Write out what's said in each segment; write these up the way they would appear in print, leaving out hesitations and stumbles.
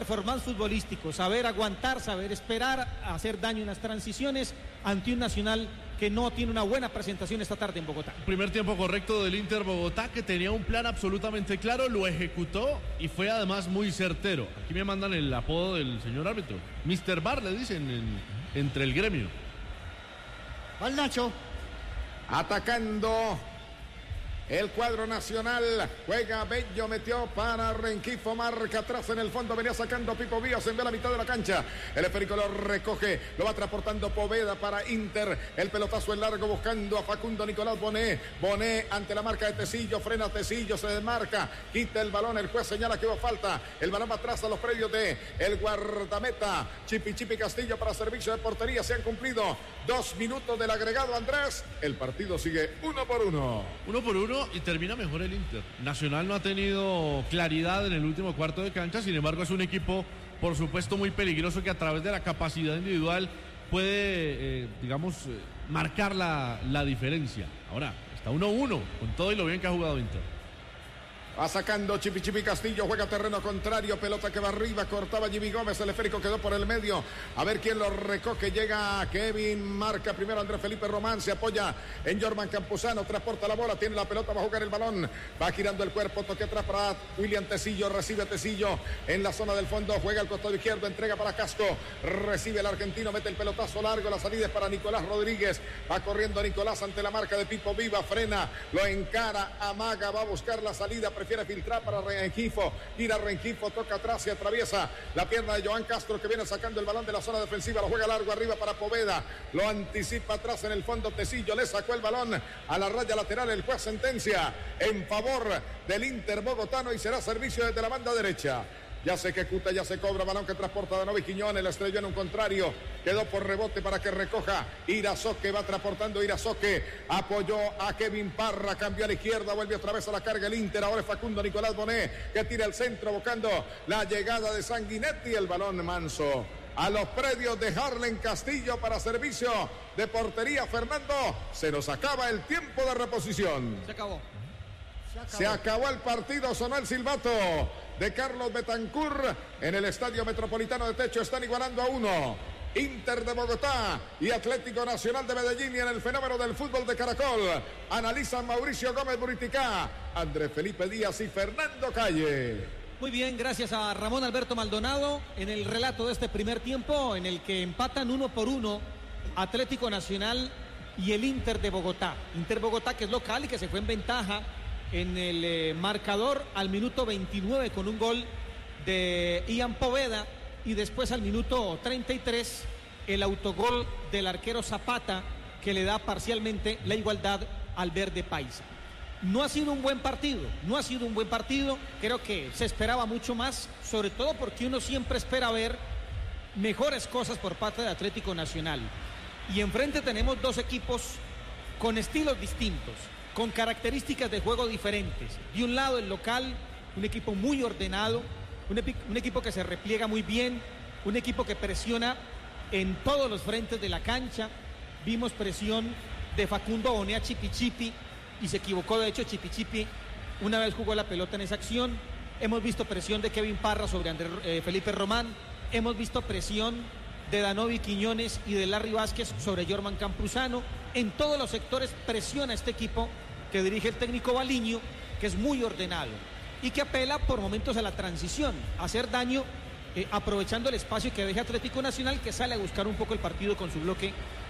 performance futbolístico, saber aguantar, saber esperar, hacer daño en las transiciones ante un Nacional que no tiene una buena presentación esta tarde en Bogotá. Primer tiempo correcto del Inter Bogotá, que tenía un plan absolutamente claro, lo ejecutó y fue además muy certero. Aquí me mandan el apodo del señor árbitro, Mr. Bar, le dicen entre el gremio. Al Nacho. Atacando el cuadro nacional, juega Bello, metió para Rengifo, marca atrás en el fondo, venía sacando Pipo Vías, envió a la mitad de la cancha, el esférico lo recoge, lo va transportando Poveda para Inter, el pelotazo en largo buscando a Facundo Nicolás Bonet ante la marca de Tecillo, frena Tecillo, se desmarca, quita el balón, el juez señala que hubo falta, el balón va atrás a los predios de el guardameta, Chipi Castillo para servicio de portería, se han cumplido 2 minutos del agregado, Andrés, el partido sigue 1-1. 1-1 y termina mejor el Inter. Nacional no ha tenido claridad en el último cuarto de cancha, sin embargo es un equipo por supuesto muy peligroso que a través de la capacidad individual puede marcar la diferencia. Ahora está 1-1 con todo y lo bien que ha jugado Inter. Va sacando Chipi Castillo, juega terreno contrario, pelota que va arriba, cortaba Jimmy Gómez, el esférico quedó por el medio, a ver quién lo recoge, llega Kevin, marca primero Andrés Felipe Román, se apoya en Jorman Campuzano, transporta la bola, tiene la pelota, va a jugar el balón, va girando el cuerpo, toque atrás para William Tecillo, recibe Tecillo en la zona del fondo, juega al costado izquierdo, entrega para Casco, recibe el argentino, mete el pelotazo largo, la salida es para Nicolás Rodríguez, va corriendo Nicolás ante la marca de Pipo Viva, frena, lo encara, amaga, va a buscar la salida, prefiere filtrar para Rengifo, gira Rengifo, toca atrás y atraviesa la pierna de Joan Castro que viene sacando el balón de la zona defensiva, lo juega largo arriba para Poveda, lo anticipa atrás en el fondo Tecillo, le sacó el balón a la raya lateral, el juez sentencia en favor del Inter bogotano y será servicio desde la banda derecha. Ya se ejecuta, ya se cobra, balón que transporta Danovi Quiñones, la estrelló en un contrario, quedó por rebote para que recoja Irazoque, va transportando Irazoque, apoyó a Kevin Parra, cambió a la izquierda, vuelve otra vez a la carga el Inter, ahora es Facundo Nicolás Bonet, que tira el centro buscando la llegada de Sanguinetti, el balón manso a los predios de Harlen Castillo para servicio de portería. Fernando, se nos acaba el tiempo de reposición. Se acabó el partido, sonó el silbato de Carlos Betancur en el Estadio Metropolitano de Techo, están igualando a 1. Inter de Bogotá y Atlético Nacional de Medellín, y en el fenómeno del fútbol de Caracol analizan Mauricio Gómez Buriticá, Andrés Felipe Díaz y Fernando Calle. Muy bien, gracias a Ramón Alberto Maldonado en el relato de este primer tiempo en el que empatan 1-1 Atlético Nacional y el Inter de Bogotá. Inter Bogotá, que es local y que se fue en ventaja en el marcador al minuto 29 con un gol de Ian Poveda, y después al minuto 33 el autogol del arquero Zapata, que le da parcialmente la igualdad al verde paisa. No ha sido un buen partido, creo que se esperaba mucho más, sobre todo porque uno siempre espera ver mejores cosas por parte de Atlético Nacional, y enfrente tenemos dos equipos con estilos distintos, con características de juego diferentes. De un lado el local, un equipo muy ordenado, un equipo que se repliega muy bien, un equipo que presiona en todos los frentes de la cancha. Vimos presión de Facundo Bonet a Chipi, y se equivocó de hecho Chipi, una vez jugó la pelota en esa acción. Hemos visto presión de Kevin Parra sobre Andrés Felipe Román, hemos visto presión de Danovi Quiñones y de Larry Vázquez sobre Jorman Campuzano. En todos los sectores presiona este equipo que dirige el técnico Baliño, que es muy ordenado y que apela por momentos a la transición, a hacer daño, aprovechando el espacio que deja Atlético Nacional, que sale a buscar un poco el partido con su bloque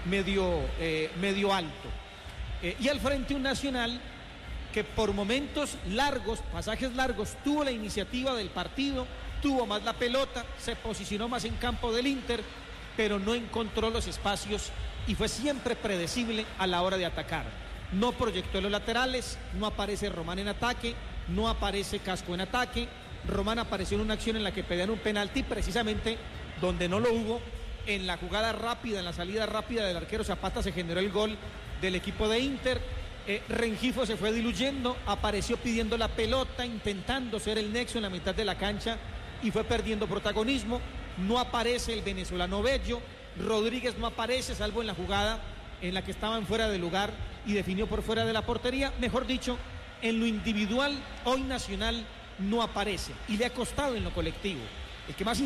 medio alto. Y al frente un Nacional que por momentos largos, pasajes largos, tuvo la iniciativa del partido, tuvo más la pelota, se posicionó más en campo del Inter, pero no encontró los espacios y fue siempre predecible a la hora de atacar. No proyectó los laterales, no aparece Román en ataque, no aparece Casco en ataque. Román apareció en una acción en la que pedían un penalti, precisamente donde no lo hubo. En la jugada rápida, en la salida rápida del arquero Zapata, se generó el gol del equipo de Inter. Rengifo se fue diluyendo, apareció pidiendo la pelota, intentando ser el nexo en la mitad de la cancha, y fue perdiendo protagonismo. No aparece el venezolano Bello, Rodríguez no aparece, salvo en la jugada en la que estaban fuera de lugar y definió por fuera de la portería. Mejor dicho, en lo individual hoy Nacional no aparece y le ha costado en lo colectivo. El que más